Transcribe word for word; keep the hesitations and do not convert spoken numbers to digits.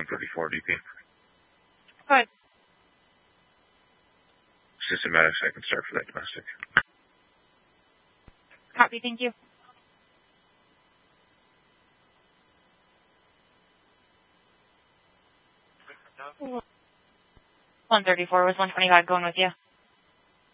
one thirty-four D P. Go ahead. Systematic second start for that domestic. Copy, thank you. one thirty-four was one twenty-five going with you.